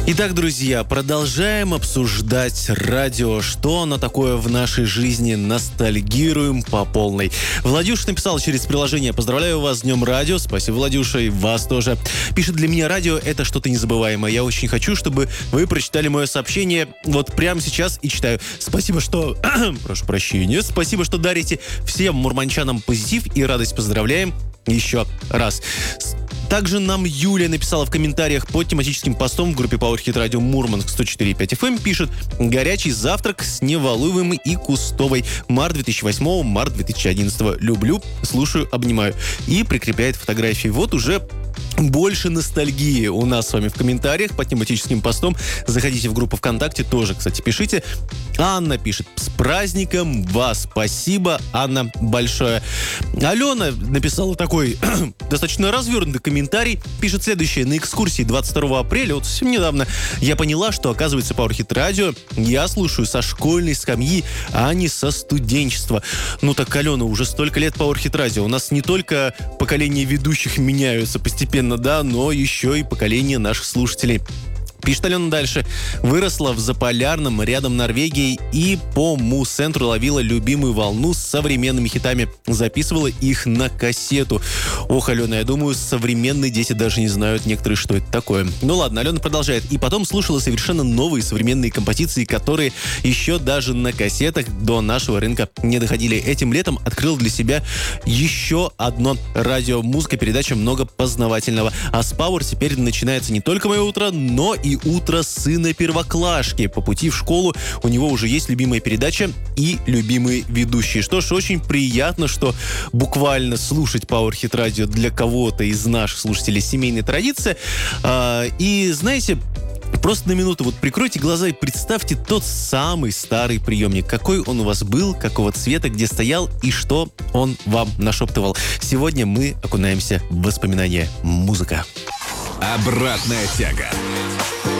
Итак, друзья, продолжаем обсуждать радио. Что оно такое в нашей жизни? Ностальгируем по полной. Владюша написал через приложение: «Поздравляю вас с Днем радио». Спасибо, Владюша, и вас тоже. Пишет: «Для меня радио — это что-то незабываемое. Я очень хочу, чтобы вы прочитали мое сообщение вот прямо сейчас и читаю. Спасибо, что... прошу прощения. Спасибо, что дарите всем мурманчанам позитив и радость. Поздравляем еще раз». Также нам Юлия написала в комментариях под тематическим постом в группе Power Hit Radio Мурманск 104.5 FM. Пишет: «Горячий завтрак с Невалуевым и Кустовой. Март 2008, март 2011. Люблю, слушаю, обнимаю». И прикрепляет фотографии. Вот уже больше ностальгии у нас с вами в комментариях под тематическим постом. Заходите в группу ВКонтакте, тоже, кстати, пишите. Анна пишет: «С праздником вас!» Спасибо, Анна, большое. Алена написала такой достаточно развернутый комментарий. Пишет следующее: «На экскурсии 22 апреля, вот совсем недавно, я поняла, что, оказывается, Power Hit Radio я слушаю со школьной скамьи, а не со студенчества». Ну так, Алена, уже столько лет Power Hit Radio. У нас не только поколения ведущих меняются постепенно, да, но еще и поколение наших слушателей. Пишет Алена дальше: «Выросла в Заполярном, рядом Норвегии, и по Му-центру ловила любимую волну с современными хитами. Записывала их на кассету». Ох, Алена, я думаю, современные дети даже не знают некоторые, что это такое. Ну ладно, Алена продолжает. «И потом слушала совершенно новые современные композиции, которые еще даже на кассетах до нашего рынка не доходили. Этим летом открыл для себя еще одно радио. Музыка, передача, много познавательного. А с Power теперь начинается не только мое утро, но и утро сына первоклашки. По пути в школу у него уже есть любимая передача и любимые ведущие». Что ж, очень приятно, что буквально слушать Power Hit Radio для кого-то из наших слушателей семейная традиция. И знаете, просто на минуту вот прикройте глаза и представьте тот самый старый приемник. Какой он у вас был, какого цвета, где стоял и что он вам нашептывал. Сегодня мы окунаемся в воспоминания. Музыка. Обратная тяга.